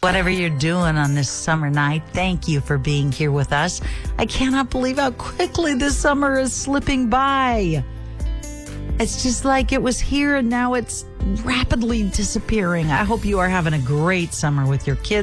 Whatever you're doing on this summer night, thank you for being here with us. I cannot believe how quickly this summer is slipping by. It's just like it was here and now it's rapidly disappearing. I hope you are having a great summer with your kids.